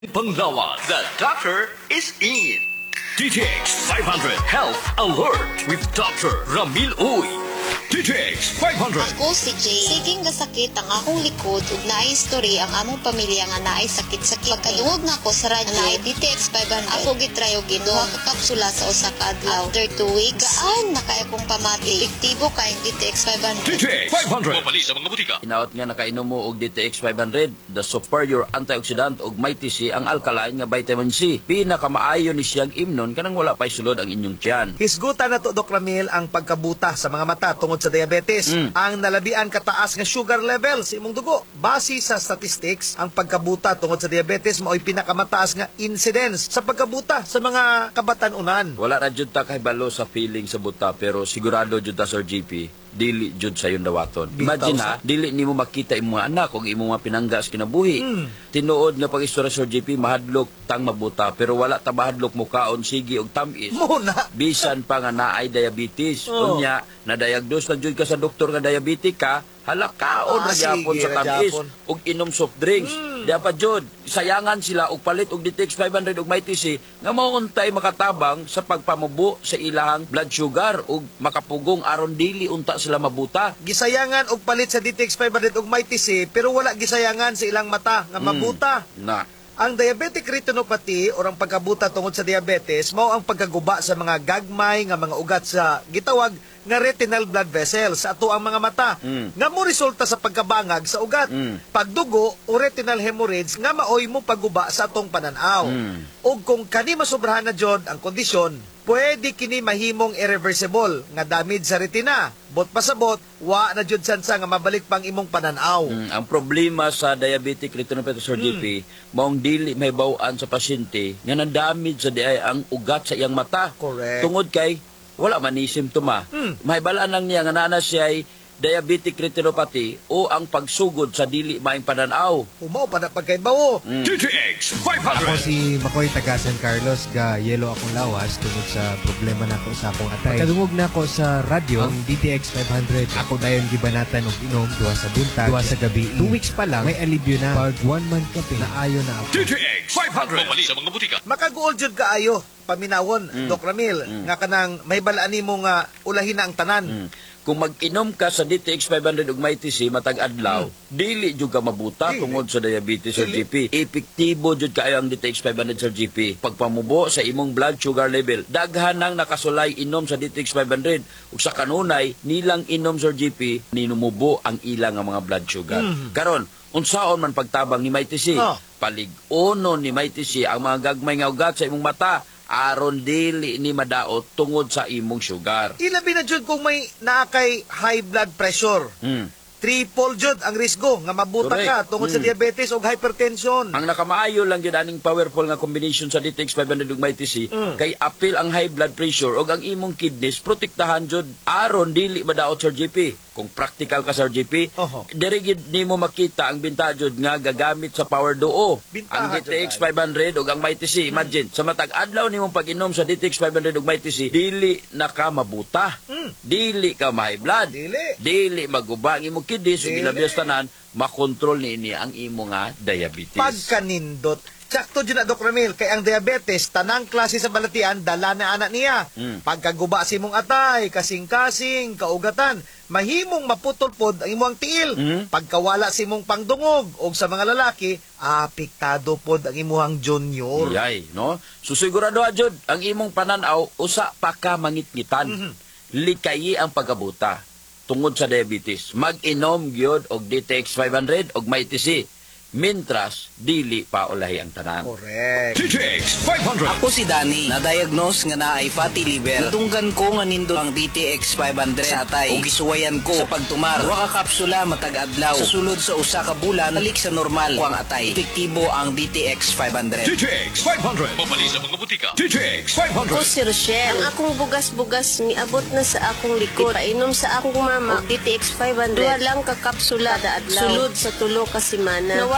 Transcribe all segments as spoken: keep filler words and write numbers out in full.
Panglawan, the doctor is in. D T X five hundred Health Alert with Doctor Ramil Uy. D T X five hundred. Ako si Jay. Siging gasakit ang akong likod ug naay story ang among pamilya nga naay sakit-sakit. Pagkadungog na ko sa radyo naay D T X five hundred. Ako gitry og ginuha ka kapsula sa usa ka adlaw. After two weeks, gaan na kay akong pamati. Epektibo kay D T X five hundred. D T X five hundred. Mapali sa mga butika. Inaot nga nakainom mo og D T X five hundred, the superior antioxidant og mighty C ang alkaline nga vitamin C. Pinakamaayo ni siyang imnon kanang wala pay sulod ang inyong tiyan. Hisgutan na to, Doc Ramil, ang pagkabuta sa mga mata tungod sa diabetes. Mm. Ang nalabian kataas nga sugar level sa imong dugo. Base sa statistics, ang pagkabuta tungod sa diabetes mao'y pinakamataas nga incidence sa pagkabuta sa mga kabatan-unan. Wala ra jud ta kay balo sa feeling sa buta pero sigurado jud ta Sir G P dili jud sa yung dawaton. Imagine ha, dili nimo makita imong mga anak og imong mga pinanggas kinabuhi. Mm. Tinuod nga pag-istorya Sir G P mahadlok tang mabuta pero wala ta mahadlok mo kaon sige og tamis. Muna. Bisan pa nga naay diabetes. Oh. Unya na-diagnose lang jud ka sa doktor nga diabetic ka, halakaon Ah, ra gyapon sige, sa tamis gyapon. og inom soft drinks. Mm. Dapat jud sayangan sila og palit og D T X five hundred og mighty C nga mauntay makatabang sa pagpamubo sa ilahang blood sugar ug makapugong aron dili unta sila mabuta. Gisayangan og palit sa D T X five hundred og mighty C pero wala gisayangan sa ilang mata nga mabuta. Na Ang diabetic retinopathy o ang pagkabuta tungod sa diabetes mao ang pagkaguba sa mga gagmay nga mga ugat sa gitawag nga retinal blood vessels sa ato ang mga mata Mm. nga mo resulta sa pagkabangag sa ugat. Mm. Pagdugo o retinal hemorrhage nga maoy mo pagguba sa atong pananaw. Mm. O kung kani masobrahan na jud ang kondisyon, pwede kini mahimong irreversible nga damage sa retina. Bot pasabot, wa na jud sansa nga mabalik pang imong pananaw. Mm, ang problema sa diabetic retinopathy Sir G P, maong dili may bawaan sa pasyente nga na-damage sa diay ang ugat sa iyang mata. Correct. Tungod kay wala man ni simptoma. Mm. Mahibalaan lang niya nga nana siya ay diabetic retinopathy o ang pagsugod sa dili maayong pananaw. Umaw pa na pagkaibawo. Mm. D T X five Ako hundred. si Makoy taga San Carlos, ga yelo akong lawas tungod sa problema na ako sa akong atay. Kadungog na ako sa radyo, ang D T X five hundred. Ako dayon gibanatan og inom duha sa buntag, duha sa gabi. Two weeks pa lang, may alibyo na. Pag one month kape, naayo na ako. D T X five hundred. Mapali sa mga butika. Makaguol jud kaayo paminawon, Doc Ramil, nga kanang may balaan nimo nga ulahin na ang tanan. Mm. Kung mag-inom ka sa D T X five hundred ug mighty C matag adlaw, dili jud ka mabuta Dili. tungod sa diabetes Sir Dili. G P. Epektibo jud kaayo ang D T X five hundred Sir G P. Pagpamubo sa imong blood sugar level, daghan nang nakasulay inom sa D T X five hundred ug sa kanunay nilang inom Sir G P ninumubo ang ilang nga mga blood sugar. Karon, unsaon man pagtabang ni mighty C? Oh. Palig-unon ni mighty C ang mga gagmay nga ugat sa imong mata aron dili ni madaot tungod sa imong sugar. Ilabi na jud kung may naakay high blood pressure. Hmm. Triple jud ang risgo nga mabuta ka Correct. tungod sa Mm. diabetes o hypertension. Ang nakamaayo lang yun aning powerful nga combination sa D T X five hundred ug mighty C Mm. kay apil ang high blood pressure ug ang imong kidneys protektahan jud aron dili madaot Sir G P. Kung practical ka Sir G P, Oho. diri gid nimo makita ang binta jud nga gagamit sa power duo. Bintaha Ang D T X jud, five hundred ug ang mighty C, imagine sa matag adlaw nimong pag-inom sa D T X five hundred ug mighty C, dili na ka mabuta. Mm. Dili ka ma-high blood. Dili. Dili maguba ang imong kidneys ug Dili. ilabias tanan makontrol niini ang imo nga diabetes. Pagkanindot. Sakto dyan na, Doc Ramil, kay ang diabetes, tanang klase sa balatian, dala na anak niya. Mm. Pagkaguba si mong atay, kasing-kasing, kaugatan, mahimong maputol pod ang imong tiil. Mm. Pagkawala si mong pangdungog, o sa mga lalaki, apektado pod ang imong junior. Yay, no? So sigurado jud ang imong pananaw usa pa ka mangitngitan. Mhm. Likayi ang pagabuta tungod sa diabetes. Mag-inom gyud og D T X five hundred og mighty C. Mintras dili pa ulahi ang tanan. Correct. D T X five hundred. Ako si Danny, na-diagnose nga naay fatty liver. Natunggan ko nga nindo ang D T X five hundred sa atay. O gisuwayan ko sa pagtumar. Wa ka kapsula matag adlaw. Sa sulod sa usa ka bulan, nalik sa normal ko ang atay. Epektibo ang D T X five hundred. D T X five hundred. Mapali sa mga butika. D T X five Ako hundred. si Rochelle. Ang akong bugas-bugas miabot na sa akong likod. Painom sa akong mama og D T X five hundred. Duha lang ka kapsula kada adlaw. Sulod sa tulo ka semana. Nawala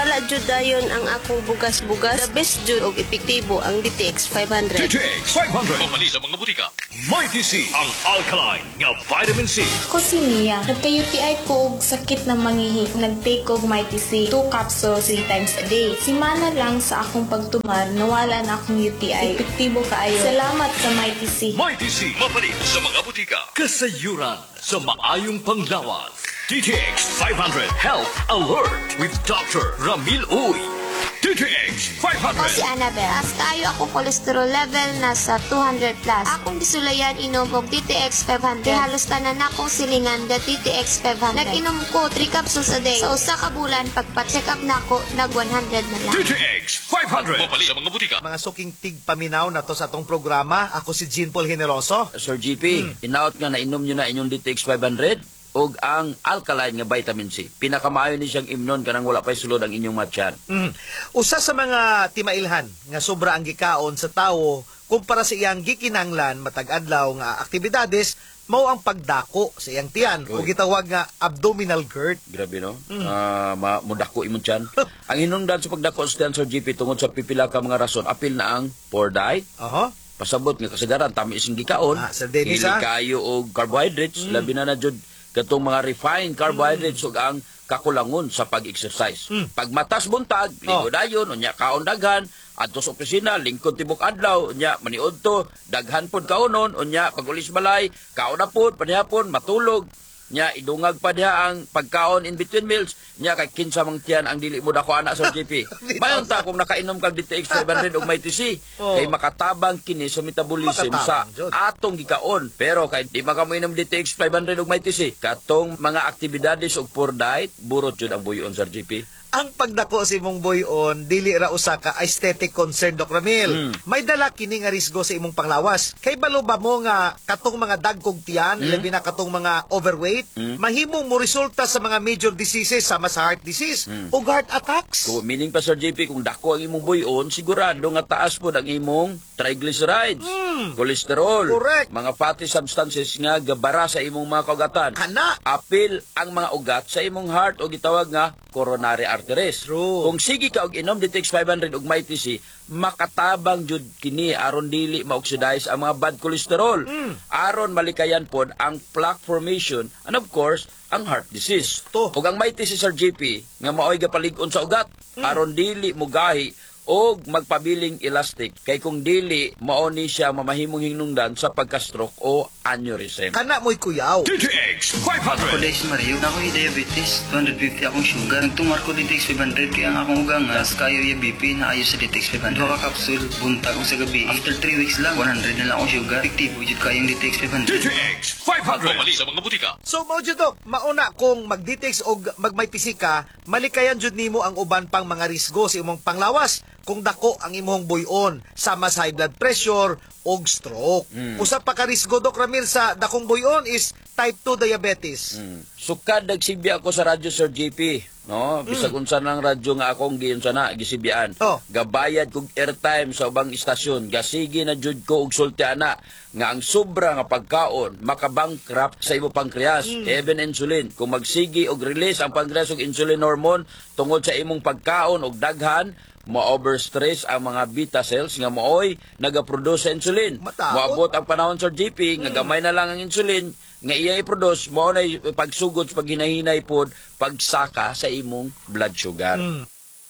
wala jud dayon ang akong bugas-bugas. The best jud og epektibo ang D T X five hundred. D T X five hundred. Pamali sa mga butika. Mighty C, ang alkaline nga vitamin C. Ako si Mia. Nagka-U T I ko og sakit na mangihi. Nag-take og Mighty C. Two capsules three times a day. Simana lang sa akong pagtumar, nawala na akong U T I. Epektibo kaayo. Salamat sa Mighty C. Mighty C, mapalit sa mga butika. Kasayuran sa maayong panglawas. D T X five hundred Health Alert with Doctor Ramil Uy. D T X five Ako hundred. si Annabel. As kayo ako cholesterol level nasa two hundred plus. Akong gisulayan inom og D T X five hundred. Halos tanan akong silingan ga D T X five hundred. Nag-inom ko three capsules a day. Sa usa ka bulan pagpa-check up nako nag one hundred na lang. D T X five hundred. Mapalit sa mga butika. Mga suking tigpaminaw na to sa atong programa. Ako si Jean Paul Generoso. Sir G P, inaot nga na inom nyo na inyong D T X five hundred og ang alkaline nga vitamin C. Pinakamaayo ni siyang imnon kanang wala pa'y sulod ang inyong matyan. Mm. Usa sa mga timailhan nga sobra ang gikaon sa tawo kumpara sa iyang gikinanglan matag adlaw nga aktibidades mao ang pagdako sa iyang tiyan o Uy. gitawag nga abdominal girt. Grabe, no? Ah, ma mudako imong tiyan. Ang hinungdan sa pagdako sa tiyan, Sir G P, tungod sa pipila ka mga rason, apil na ang poor diet, Oho. pasabot nga kasagaran, tamis ang gikaon, Ah, Sir Dennis, hili ah. kayo og carbohydrates, labi na na jud katong mga refined carbohydrates ug ang kakulangon sa pag-exercise. Mm. Pag matas buntag, ligo dayon, unya kaon daghan, adto sa opisina, lingkod tibok adlaw, unya maniud to, daghan pod kaonon, unya pag ulis balay, kaon na pod, panihapon, matulog, nya idungag pa diha ang pagkaon in between meals, nya kay kinsa mang tiyan ang dili mo dako ana sa G P. Mayon ta kung nakainom kag D T X five hundred og Mighty C, Oh. kay makatabang kini sa metabolism sa Makatabang, Jud. atong gikaon. Pero kay di makamoinom D T X five hundred og Mighty C, katong mga aktibidades og poor diet, burot jud ang buyon sa G P. Ang pagdako si imong buyon dili ra usa ka aesthetic concern, Doc Ramil. Mm. May dala kini nga risgo sa imong panglawas. Kay balo ba mo nga katong mga dagkog tiyan, Mm. labi na katong mga overweight, Mm. mahimong mo resulta sa mga major diseases sama sa heart disease Mm. o heart attacks. So, meaning pa Sir J P, kung dako ang imong buyon, sigurado nga taas po ang imong triglycerides, Mm. cholesterol, Correct. mga fatty substances nga gabara sa imong mga kaugatan. Kana. Apil ang mga ugat sa imong heart o gitawag nga coronary arteries. True. Kung sige ka og inom D T X five hundred og Mighty C, makatabang jud kini aron dili ma-oxidize ang mga bad cholesterol. Mm. Aron malikayan pod ang plaque formation and of course ang heart disease. To. Ug ang Mighty C Sir J P nga maoy gapalig-on sa ugat aron dili mo gahi og magpabiling elastic kay kung dili mao ni siya mamahimong hinungdan sa pagka-stroke o aneurysm. Kana mo'y kuyaw. D T X five Ako hundred. dahil si Mario, na ako'y diabetes, two hundred fifty akong sugar. Nagtumar ko D T X five hundred, kaya ang akong ugang as kayo yung B P na ayos sa D T X five hundred. Dua ka kapsul, buntag ko sa gabi. After three weeks lang, one hundred na lang akong sugar. Epektibo jud kayong D T X five D hundred. T X five hundred. Pamali sa mga butika. So mao jud Doc, mauna kung mag-D T X o mag-Mighty C ka, malikayan jud nimo ang uban pang mga risgo sa imong panglawas kung dako ang imong buyon sama sa high blood pressure og stroke. Mm. Usa pa ka risgo, Doc Ramil, sa dakong buyon is type two diabetes. Mm. Sukad nagsibya ako sa radyo Sir J P, no? Bisag unsa nang radyo nga akong giunsa na gisibyan. Oh. Gabayad kog airtime sa ubang istasyon, gasige na jud ko og sulti ana nga ang sobra nga pagkaon makabankrupt sa imo pancreas, even insulin. Kung magsigi og release ang pancreas og insulin hormone tungod sa imong pagkaon og daghan, ma-overstress ang mga beta cells nga mooy nagaproduce sa insulin. Mataot. Moabot ang panahon Sir J P nga gamay na lang ang insulin nga iya i-produce, mao na pagsugod sa paghinahinay pod pagsaka sa imong blood sugar. Mm.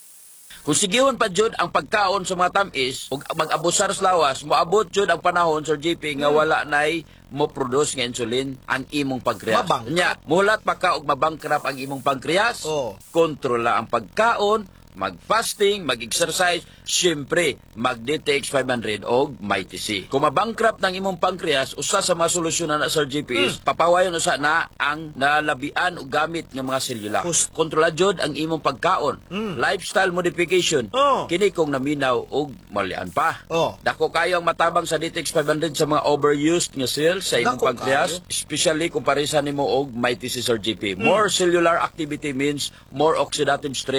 Kung sigihon pa jud ang pagkaon sa mga tamis ug mag-abusar sa lawas, moabot jud ang panahon Sir J P nga wala nay mo produce nga insulin ang imong pancreas. Mabangkrap. Nya, mulat pa ka og mabangkrap ang imong pancreas. Oh. Kontrola ang pagkaon, mag-fasting, mag-exercise, syempre, mag-D T X five hundred o Mighty C. Kung mabankrupt ng imong pancreas, usa sa mga solusyonan na Sir G P is, papawayon usa na ang nalabian o gamit ng mga selula. Kus- Kontrola jud ang imong pagkaon. Lifestyle modification. Oh. Kini kung naminaw o malian pa. Oh. Dako kayo ang matabang sa D T X five hundred sa mga overused nga cells sa imong Dako pancreas, kayo. especially kung parisan nimo og Mighty C Sir G P. More cellular activity means more oxidative stress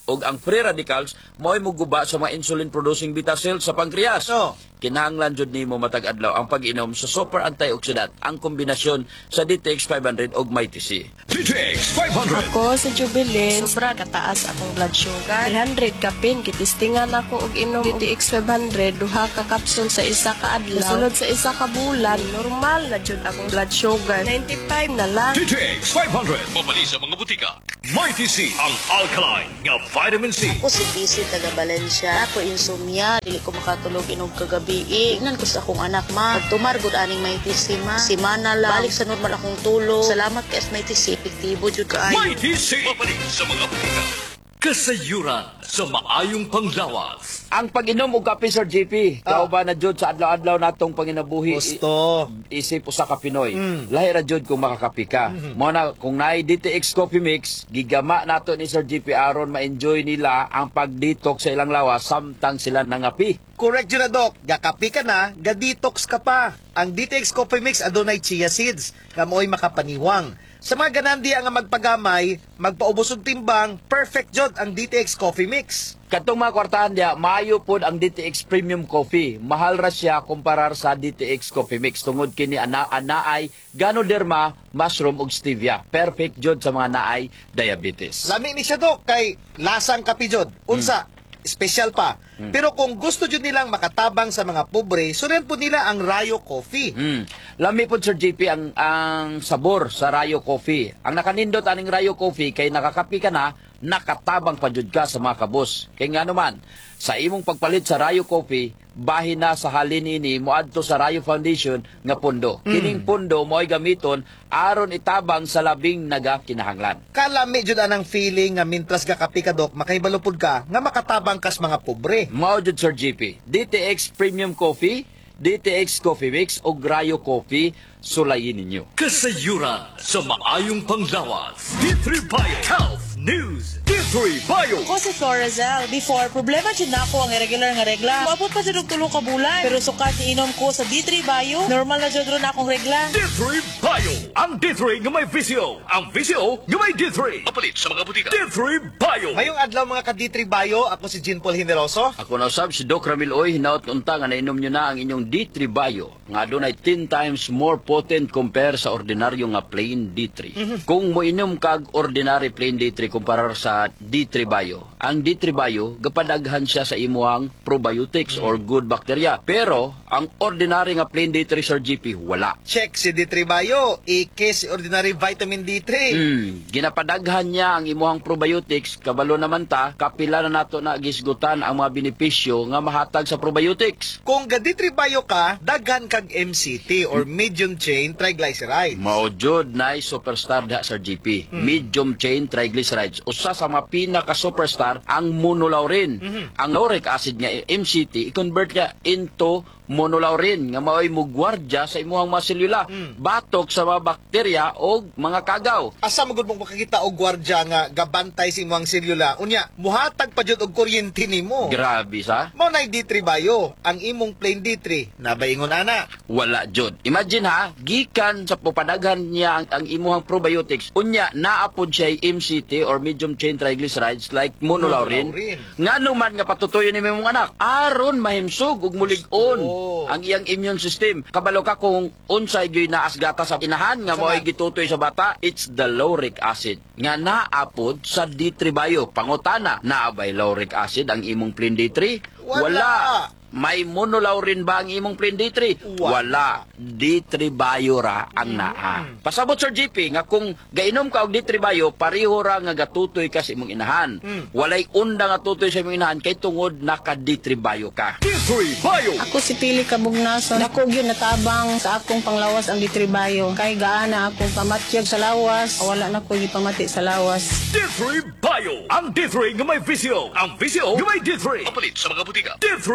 ug ang free radicals mao'y muguba sa mga insulin-producing beta cells sa pancreas. No. Kinahanglan jud nimo matag adlaw ang pag-inom sa super antioxidant, ang kombinasyon sa D T X five hundred ug Mighty C. D T X five hundred. Ako sa Jubilee, sobra kataas akong blood sugar. three hundred kapin, kitistingan ako og inom D T X five hundred, duha ka capsule sa isa ka adlaw. Sunod sa isa ka bulan, normal na jud akong blood sugar. ninety-five na lang. D T X five hundred. Mabali sa mga butika. Mighty C, ang alkaline nga vitamin C. Ako si P C taga Valencia. Ako insomnia, dili ko makatulog inog kagabi. Ingnan ko sa akong anak ma. Pagtumar gud aning Mighty C ma. Simana lang. Balik sa normal akong tulog. Salamat kay Mighty C, epektibo jud kaayo. Mighty C. Mabali sa mga butika. Kasayuran sa maayong panglawas. Ang pag-inom og kape, Sir J P, Ah. kauban na jud sa adlaw-adlaw natong panginabuhi. Gusto. I- isip usa ka Pinoy. Mm. Lahi ra jud kung makakapi ka. Mm-hmm. Mo na kung naay D T X Coffee Mix, gigama nato ni Sir J P aron ma-enjoy nila ang pag-detox sa ilang lawas samtang sila nangapi. Correct yun na, Doc. Gakapi ka na, ga-detox ka pa. Ang D T X Coffee Mix adunay chia seeds, nga mo'y makapaniwang. Sa mga ganandi nga magpagamay, magpaubos og timbang, perfect jod ang D T X Coffee Mix. Katong mga kwartahan diya, maayo pod ang D T X Premium Coffee. Mahal ra siya kumparar sa D T X Coffee Mix tungod kini ana anaay Ganoderma, mushroom ug stevia. Perfect jod sa mga naay diabetes. Lami ni siya, Doc, kay lasang kapi jod. Unsa, special pa. Pero kung gusto jud nilang makatabang sa mga pobre, sundan po nila ang Rayo Coffee. Mm. Lami po, Sir J P, ang, ang sabor sa Rayo Coffee. Ang nakanindot aning Rayo Coffee, kay nakakapi ka na, nakatabang pa jud ka sa mga kabos. Kay nga naman, sa imong pagpalit sa Rayo Coffee, bahin na sa halin ini, muadto sa Rayo Foundation nga pundo. Kining pundo mo'y gamiton aron itabang sa labing nagakinahanglan. Kalami jud anang feeling nga mintras gakapi ka, Doc, makahibalo pud ka nga makatabang kas mga pobre. Mao jud, Sir J P, D T X Premium Coffee, D T X Coffee Mix o Rayo Coffee, sulayin ninyo. Kasayuran sa maayong panglawas. D three Bio Health News. D three Bio. Ako si Florazel. Before, problema dyan na ako ang irregular nga regla. Maabot pa dyan og tulo ka bulan. Pero sukat ni inom ko sa D three Bio, normal na dyan ron akong regla. D three Bio. Ang D three nga may visyo. Ang visyo nga may D three. Mapalit sa mga butika. D three Bio. Mayong adlaw mga ka-D three Bio, ako si Jean Paul Generoso. Ako na usab si Doc Ramil Oy, hinaot unta nga nainom nyo na ang inyong D three Bio nga adunay ten times more potent compare sa ordinaryo nga plain D three. Kung mo inom kag ordinary plain D three kumparar sa D three Bio, ang D three Bio gapadaghan siya sa imuhang probiotics or good bacteria. Pero ang ordinary nga plain D three, Sir G P, wala. Check si D three Bio, ike si ordinary vitamin D three. Hmm, ginapadaghan niya ang imuhang probiotics, kabalo naman ta, kapila na nato na gisgutan ang mga benepisyo nga mahatag sa probiotics. Kung ga D three Bio ka, daghan kag M C T or medium chain triglycerides. Maujod na superstar da sa G P. Medium chain triglycerides. Usa sa mga pinaka-superstar ang monolaurin. Ang lauric acid nga M C T, i-convert niya into monolaurin nga mao'y mugwardya sa imuhang mga selula. Batok sa mga bakterya o mga kagaw. Asa magud mo makakita og gwardya nga gabantay sa imong selula. Unya, muhatag pa jud og kuryente nimo. Grabe sa. Mao nay D three Bio, ang imong plain D three, nabaingon ana. Wala jud. Imagine ha, gikan sa pupadaghan niya ang, ang imuhang probiotics, unya naapod siya M C T or medium chain triglycerides like monolaurin. Monolaurin. Ngano man nga patutoyon ni mong anak, aron mahimsog ug mulig-on Oh. ang iyang immune system. Kabalo ka kung unsay gyud naasgata sa inahan nga mo'y gitutoy sa bata, it's the lauric acid nga naapod sa D three Bio. Pangutana, naabay lauric acid ang imong plain D three? Wala. May monolaurin ba ang imong plain D three? Wala. D three Bio ra ang naa. Pasabot, Sir G P, nga kung gainom ka og D three Bio, pareho ra nga gatutoy ka sa imong inahan. Walay unda nga tutoy sa imong inahan kay tungod naka D three Bio ka. D three Bio. Ako si Pili Kabugnason. Ako yun natabang sa akong panglawas ang D three Bio. Kay gaana akong pamatyag sa lawas. Wala na ko pamati sa lawas. D three Bio. Ang D three nga may visyo. Ang visyo nga may D three. Mapalit sa mga butika. D three Bio.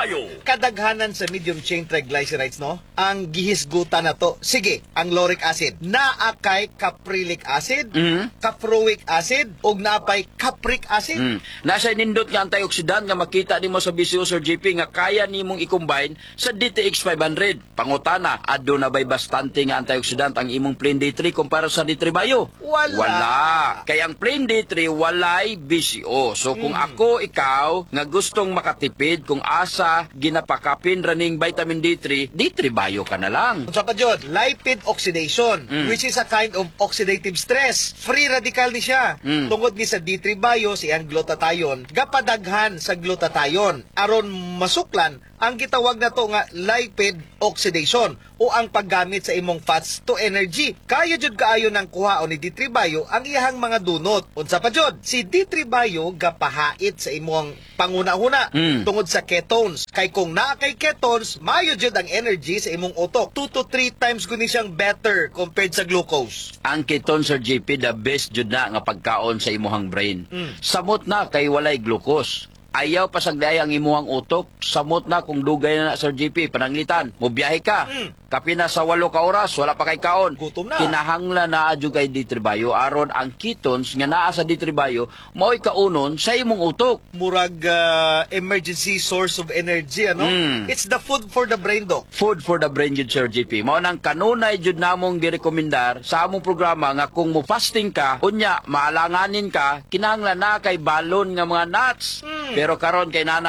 Ditribayo. Kadaghanan sa medium chain triglycerides, no? Ang gihisgutan na to. Sige, ang lauric acid. Naakay caprilic acid, Mhm. caproic acid, ug naapay capric acid. Mm. Nasa nindot nga antioxidant nga makita nimo sa B C O Sir G P nga kaya nimong i-combine sa D T X five hundred. Pangutana, adto na bay bastante nga antioxidant ang imong plain D three kumpara sa Ditribayo? Wala. Wala. Kaya ang plain D three walay B C O. So kung ako ikaw nga gustong makatipid kung asa ginapakapin raning vitamin D three, Ditribayo ka na lang. Unsa pa jud? Lipid oxidation, Mm. which is a kind of oxidative stress. Free radical ni siya. Mm. Tungod ni sa Ditribayo si ang glutathione, gapadaghan sa glutathione aron masuklan ang gitawag na to nga lipid oxidation o ang paggamit sa imong fats to energy. Kaya jud kaayo ng kuhaon ni Ditribayo ang iyahang mga dunot. Unsa pa jud? Si Ditribayo gapahait sa imong panguna-una Mm. tungod sa ketones. Kay kung naa kay ketones, mayo jud ang energy sa imong utok. two to three times guni siyang better compared sa glucose. Ang ketone Sir G P the best jud na nga pagkaon sa imuhang brain. Mm. Samot na kay walay glucose. Ayaw pasagday ang imuhang utok. Samot na kung dugay na, Sir G P, pananglitan. Mubiyahe ka. Mm. Kapi na sa walo ka oras, wala pa kay kaon. Gutom na. Kinahanglan na adyo kay Ditribayo aron ang ketones nga naa sa Ditribayo mao'y kaunon sa imong utok. Murag ah, emergency source of energy, ano? Mm. It's the food for the brain, Doc. Food for the brain jud, Sir G P. Mao nang kanunay jud namong girekomendar sa among programa nga kung mo fasting ka, unya maalanganin ka, kinahanglan na kay balon nga mga nuts. Mm. Pero karon kay nana